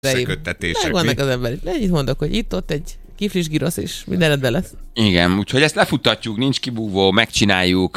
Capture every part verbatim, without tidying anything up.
Összeköttetések. Meg vannak az emberek. Ennyit mondok, hogy itt-ott egy kiflis girosz is, minden rendben lesz. Igen, úgyhogy ezt lefuttatjuk, nincs kibúvó, megcsináljuk,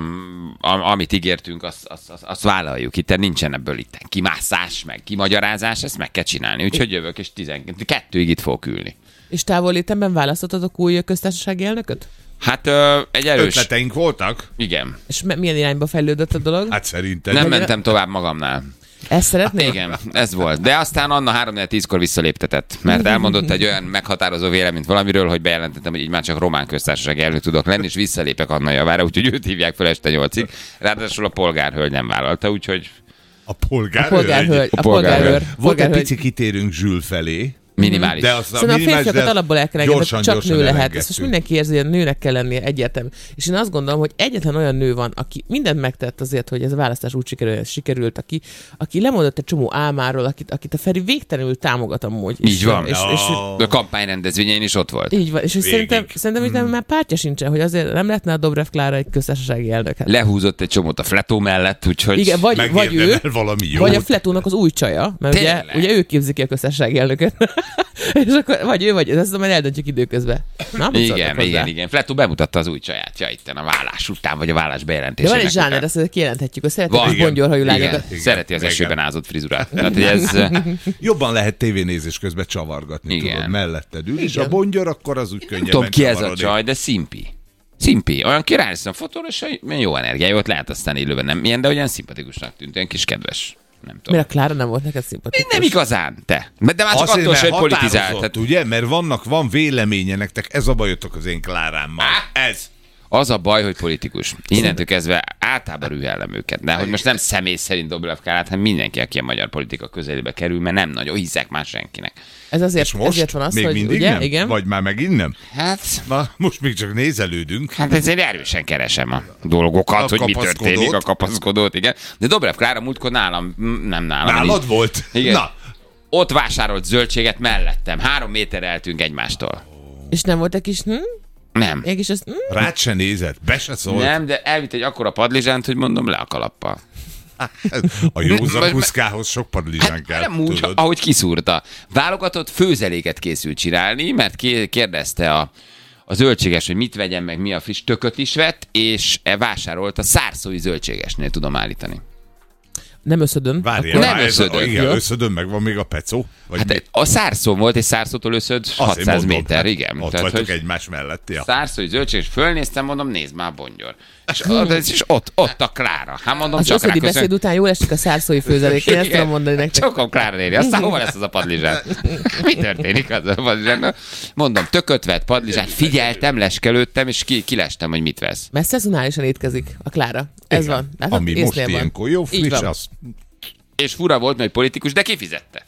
amit ígértünk, azt, azt, azt, azt vállaljuk. Itt nincsen ebből itt kimászás, meg kimagyarázás, ezt meg kell csinálni. Úgyhogy jövök, és tizenkettőig itt fogok ülni. És távollétemben választottatok új köztársasági elnököt? Hát ö, egy erős... Ötleteink voltak? Igen. És milyen irányba fejlődött a dolog? Hát szerintem. Nem mentem tovább magamnál. Ezt szeretnél? Igen, ez volt. De aztán Anna három tízkor visszaléptetett, mert elmondott egy olyan meghatározó véleményt valamiről, hogy bejelentettem, hogy így már csak román köztársasági elnök tudok lenni, és visszalépek Anna javára, úgyhogy őt hívják fel este nyolcig. Ráadásul a polgárhölgy nem vállalta, úgyhogy... A polgárhölgy? A polgárhölgy. A polgárhölgy. Volt egy pici kitérünk Zsül felé. Minimális. De azt a Szerintem a férfiakat de alapból el kell engedni, gyorsan, csak gyorsan nő lehet. elengedtünk. Ezt most mindenki érzi, hogy nőnek kell lennie egyértelmű. És én azt gondolom, hogy egyetlen olyan nő van, aki mindent megtett azért, hogy ez a választás úgy sikerült, sikerült aki, aki lemondott egy csomó álmáról, akit, akit a Feri végtelenül támogat amúgy. Így van. És, Oh. és, A kampányrendezvényén is ott volt. így van. És szerintem, szerintem hmm. már pártja sincsen, hogy azért nem lehetne a Dobrev Klára egy köztársasági elnök. Lehúzott egy csomót a Fletó mellett, úgyhogy... Igen, vagy, vagy ő, valami jót. vagy a Fletónak az új csaja, mert ugye, ugye ő képzi ki a köztársasági elnököt. És akkor vagy ő, vagy ezt majd eldöntjük időközben. Na, igen, igen, igen. Fletó bemutatta az új csajátja itt a vállás után, vagy a vállás De bejelentésének. van egy zsáner, ezt kijelenthetjük, hogy szeretik Van, a igen. bongyolhajú lányokat. Igen, szereti az esőben ázott frizurát. Tehát, hogy ez... Jobban lehet tévénézés közben csavargatni, Igen. tudod, melletted ül, és Igen. a bongyör akkor az úgy Nem könnyebben tudom, ki ez a csavarodik. csaj, de szimpi. Szimpi. Olyan királyszem fotóra, és olyan jó energiája, lehet aztán élőben nem ilyen, de olyan szimpatikusnak tűnt, olyan kis kedves. Nem tudom. Mert a Klára nem volt neked szimpatikus. Nem igazán, te. De már csak Azért, attól sem, mert hogy politizált. határozott, Tehát ugye? Mert vannak, van véleménye nektek, ez a bajotok az én Klárámmal. Ez. az a baj, hogy politikus. Innentől kezdve általában rühellem őket. De hogy most nem személy szerint Dobrev Klárát, hanem mindenki, aki a magyar politika közelébe kerül, mert nem nagyon hiszek már senkinek. Ez azért, És most? ezért van az, még hogy mindig ugye, nem? igen. Vagy már megint nem? Hát... Na, most még csak nézelődünk. Hát ezért erősen keresem a dolgokat, A hogy mi kapaszkodót. történik, a kapaszkodót, igen. De Dobrev Klára múltkor nálam, m- nem nálam. Nálad így- volt? Igen. Na. Ott vásárolt zöldséget mellettem. Három méterre eltünk egymástól. És nem volt egy kis, hm? Nem. Egy kis, az, hm? Rád se nézett, be se szólt. Nem, de elvitt egy akkora padlizsánt, hogy mondom, le a kalappal. A józan Most- kuszkához sok padlizsán Hát kell, nem úgy, tudod. ahogy kiszúrta. Válogatott főzeléket készült csinálni, mert ké- kérdezte a, a zöldséges, hogy mit vegyen meg, mi a friss, tököt is vett, és e vásárolt a szárszói zöldségesnél, tudom állítani. Nem összödön. Várjál, Nem már ez a- összödön. Igen, Jó. összödön, meg van még a pecó. Vagy mi? Hát a szárszón volt, és szárszótól összöd Azért hatszáz mondom, méter, hát igen. Ott Tehát, vagytok hogy egymás mellett. Ja. szárszói zöldséges, fölnéztem, mondom, nézd már, bongyol. És, ott- és ott, ott a Klára. Hát mondom, Az csak összödi beszéd ráköszön. után jól esik a szárszói főzelék. Én ezt tudom mondani nektek. Csak a Klára néni. Aztán hova lesz az a padlizsán? Mi történik az a padlizsán? Mondom, tököt vett padlizsán, figyeltem, leskelődtem, és ki, kilestem, hogy mit vesz. Mert szezonálisan étkezik a Klára. Ez Igen. van. Látod? Ami Észnél most van. ilyenkor jó, Így friss, van. az És fura volt, mert politikus, de kifizette.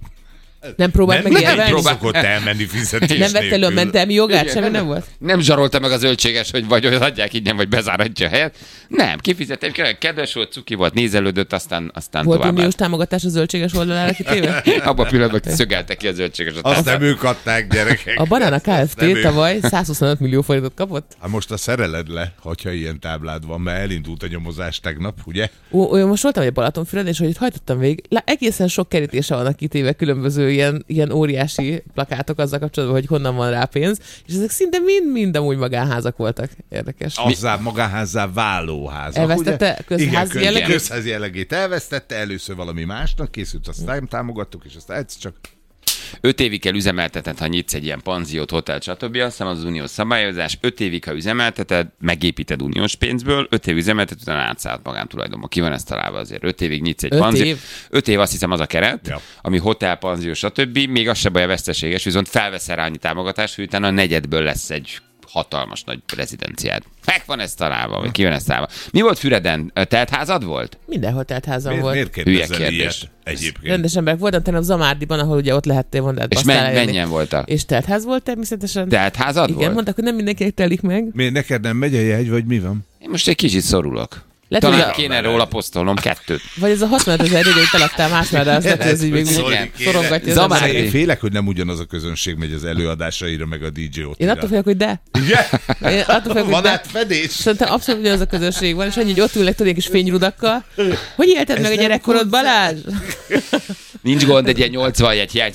Nem próbált nem, meg nem élvelni? próbál- szokott elmenni fizetés Nem vett elő a nélkül. mentelmi jogát? Semmi nem volt? Nem zsarolta meg a zöldséges, hogy vagy hogy adják ingyen, vagy bezáratja a helyet. Nem, kifizette. Egyébként kedves volt, cuki volt, nézelődött, aztán, aztán Volt tovább. uniós támogatás a zöldséges oldalára kitéve? Abban a pillanatban szögelte ki a zöldséges. Azt nem ők adták, gyerekek. A Banana nem Kft. ő. tavaly százhuszonöt millió forintot kapott. Hát most a szereled le, hogyha ilyen táblád van, mert elindult a nyomozás tegnap, ugye? Ó, olyan most voltam egy Balatonfüreden, és hogy itt hajtottam végig, lá, egészen sok kerítése vannak kitéve különböző ilyen, ilyen óriási plakátok azzal kapcsolatban, hogy honnan van rá pénz, és ezek szinte mind-mind amúgy magánházak voltak. Érdekes. Azzá magáházzá váló házak, Elvesztette ugye? Igen, közház kö- jellegét? közház jellegét elvesztette, először valami másnak készült, aztán támogattuk, és aztán egyszer csak Öt évig kell üzemelteted, ha nyitsz egy ilyen panziót, hotel, stb. Azt hiszem az uniós szabályozás. Öt évig, ha üzemelteted, megépíted uniós pénzből, öt év üzemelteted, utána átszállt magántulajdonba. Ki van ezt találva azért? Öt évig nyitsz egy Öt panziót. év? Öt év azt hiszem az a keret, Ja. ami hotel, panzió, stb. Még az se baj a veszteséges, viszont felveszel rá annyi támogatást, hogy utána a negyedből lesz egy hatalmas nagy rezidenciád. Meg van ez találva, vagy ki van ez találva. Mi volt Füreden? Teltházad volt? Mindenhol teltházam miért, volt. miért Hülye kérdezel kérdés. ilyet egyébként? Rendes emberek voltam, tegnap Zamárdiban, ahol ugye ott lehettél mondani. És men- mennyien voltak? És teltház volt természetesen. Teltházad Igen, volt? mondták, hogy nem mindenkinek telik meg. Miért neked nem megy a jegy, vagy mi van? Én most egy kicsit szorulok. Lehet, Talán hogy a- kéne róla posztolnom kettőt. Vagy ez a hatvanöt ezer hogy te laktál másnál, de azt lehet, hogy ez így még Szólni mindig kéne. szorongatja az Zamár- embereket. Én félek, hogy nem ugyanaz a közönség megy az előadásaira, meg a dé jé ott. Én attól félek, hogy de. Igen? Én attól félek, hogy Van de. átfedés? Szerintem abszolút ugyanaz a közönség van, és annyi, hogy ott ülnek tudják kis fényrudakkal. Hogy élted meg a nem gyerekkorod, koncert. Balázs? Nincs gond, egy ilyen nyolcvan jegy